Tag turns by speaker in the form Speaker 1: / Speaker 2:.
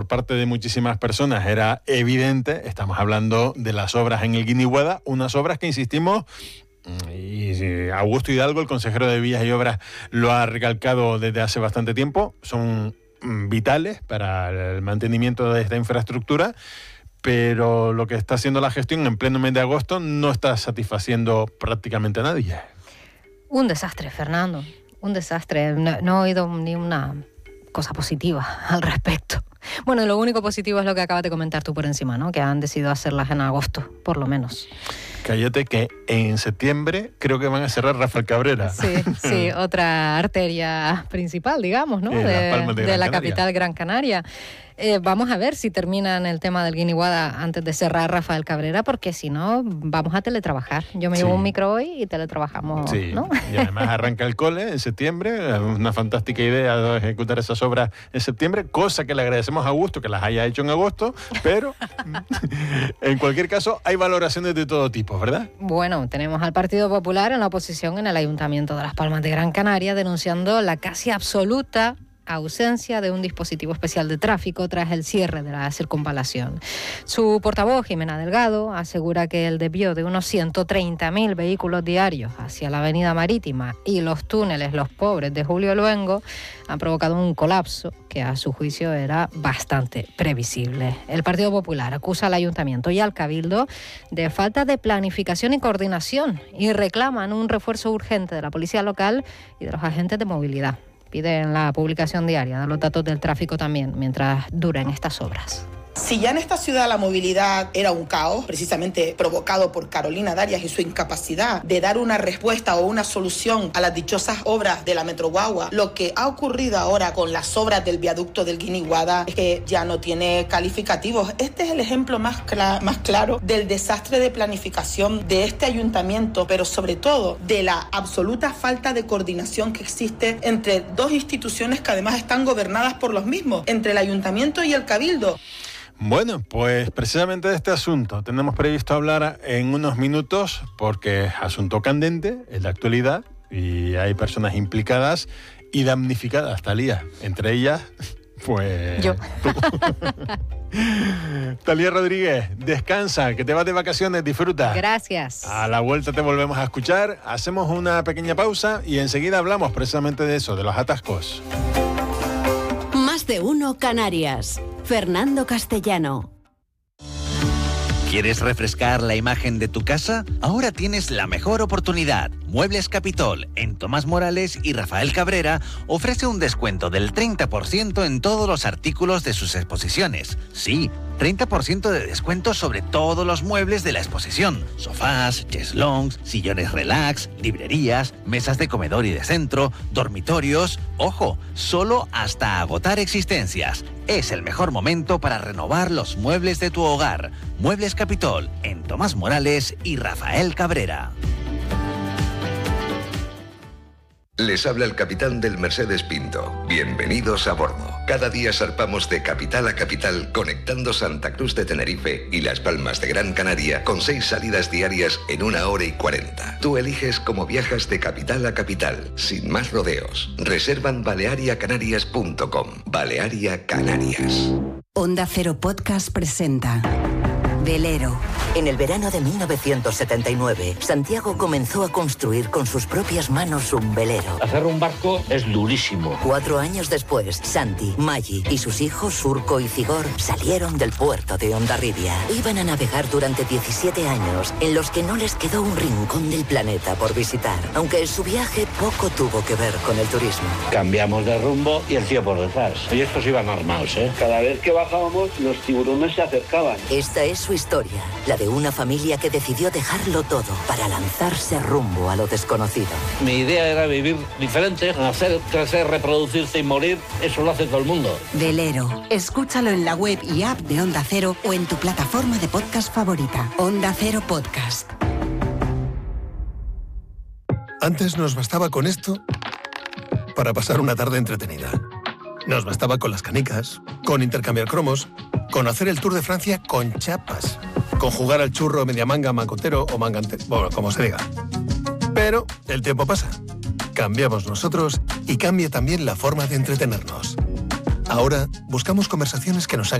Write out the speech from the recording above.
Speaker 1: parte de muchísimas personas era evidente. Estamos hablando de las obras en el Guiniguada, unas obras que, insistimos, y Augusto Hidalgo, el consejero de Vías y Obras, lo ha recalcado desde hace bastante tiempo, son vitales para el mantenimiento de esta infraestructura, pero lo que está haciendo la gestión en pleno mes de agosto no está satisfaciendo prácticamente a nadie.
Speaker 2: Un desastre, Fernando, un desastre. No he oído ni una cosa positiva al respecto. Bueno, lo único positivo es lo que acabas de comentar tú por encima, ¿no? Que han decidido hacerlas en agosto, por lo menos.
Speaker 1: Cállate, que en septiembre creo que van a cerrar Rafael Cabrera.
Speaker 2: Sí, otra arteria principal, digamos, ¿no? De la capital Gran Canaria. Vamos a ver si terminan el tema del Guiniguada antes de cerrar Rafael Cabrera, porque si no, vamos a teletrabajar. Yo me llevo un micro hoy y teletrabajamos, ¿no?
Speaker 1: Y además arranca el cole en septiembre, una fantástica idea de ejecutar esas obras en septiembre, cosa que le agradecemos a Augusto que las haya hecho en agosto, pero en cualquier caso hay valoraciones de todo tipo, ¿verdad?
Speaker 2: Bueno, tenemos al Partido Popular en la oposición en el Ayuntamiento de Las Palmas de Gran Canaria denunciando la casi absoluta ausencia de un dispositivo especial de tráfico tras el cierre de la circunvalación. Su portavoz, Jimena Delgado, asegura que el desvío de unos 130.000 vehículos diarios hacia la avenida Marítima y los túneles Los Pobres de Julio Luengo han provocado un colapso que a su juicio era bastante previsible. El Partido Popular acusa al Ayuntamiento y al Cabildo de falta de planificación y coordinación y reclaman un refuerzo urgente de la policía local y de los agentes de movilidad. Piden la publicación diaria de los datos del tráfico también mientras duren estas obras.
Speaker 3: Si ya en esta ciudad la movilidad era un caos, precisamente provocado por Carolina Darias y su incapacidad de dar una respuesta o una solución a las dichosas obras de la Metro Guagua, lo que ha ocurrido ahora con las obras del viaducto del Guiniguada es que ya no tiene calificativos. Este es el ejemplo más claro del desastre de planificación de este ayuntamiento, pero sobre todo de la absoluta falta de coordinación que existe entre dos instituciones que además están gobernadas por los mismos, entre el ayuntamiento y el Cabildo.
Speaker 1: Bueno, pues precisamente de este asunto tenemos previsto hablar en unos minutos porque es asunto candente, es de actualidad y hay personas implicadas y damnificadas, Talía. Entre ellas, pues...
Speaker 2: yo.
Speaker 1: Talía Rodríguez, descansa, que te vas de vacaciones, disfruta.
Speaker 2: Gracias.
Speaker 1: A la vuelta te volvemos a escuchar, hacemos una pequeña pausa y enseguida hablamos precisamente de eso, de los atascos.
Speaker 4: Más de uno Canarias. Fernando Castellano.
Speaker 5: ¿Quieres refrescar la imagen de tu casa? Ahora tienes la mejor oportunidad. Muebles Capitol, en Tomás Morales y Rafael Cabrera, ofrece un descuento del 30% en todos los artículos de sus exposiciones. Sí, 30% de descuento sobre todos los muebles de la exposición. Sofás, cheslongs, sillones relax, librerías, mesas de comedor y de centro, dormitorios. ¡Ojo! Solo hasta agotar existencias. Es el mejor momento para renovar los muebles de tu hogar. Muebles Capitol, en Tomás Morales y Rafael Cabrera.
Speaker 6: Les habla el capitán del Mercedes Pinto. Bienvenidos a bordo. Cada día zarpamos de capital a capital, conectando Santa Cruz de Tenerife y Las Palmas de Gran Canaria con 6 salidas diarias en 1 hora y 40. Tú eliges cómo viajas de capital a capital, sin más rodeos. Reserva en baleariacanarias.com. Balearia Canarias.
Speaker 4: Onda Cero Podcast presenta Velero.
Speaker 7: En el verano de 1979, Santiago comenzó a construir con sus propias manos un velero.
Speaker 8: Hacer un barco es durísimo.
Speaker 7: 4 años después, Santi, Maggi y sus hijos Surco y Cigor salieron del puerto de Hondarribia. Iban a navegar durante 17 años, en los que no les quedó un rincón del planeta por visitar, aunque su viaje poco tuvo que ver con el turismo.
Speaker 8: Cambiamos de rumbo y el tío por detrás. Y estos iban armados, ¿eh?
Speaker 9: Cada vez que bajábamos, los tiburones se acercaban.
Speaker 7: Esta es su historia, la de una familia que decidió dejarlo todo para lanzarse rumbo a lo desconocido.
Speaker 8: Mi idea era vivir diferente, nacer, crecer, reproducirse y morir. Eso lo hace todo el mundo.
Speaker 4: Velero. Escúchalo en la web y app de Onda Cero o en tu plataforma de podcast favorita. Onda Cero Podcast.
Speaker 10: Antes nos bastaba con esto para pasar una tarde entretenida. Nos bastaba con las canicas, con intercambiar cromos, con hacer el Tour de Francia con chapas, con jugar al churro media manga, mancotero o mangante, bueno, como se diga. Pero el tiempo pasa. Cambiamos nosotros y cambia también la forma de entretenernos. Ahora buscamos conversaciones que nos hagan